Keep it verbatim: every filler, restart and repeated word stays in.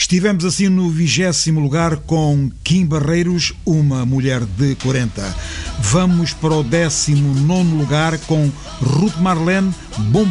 Estivemos assim no vigésimo lugar com Kim Barreiros, Uma Mulher de quarenta. Vamos para o décimo nono lugar com Ruth Marlene, Bom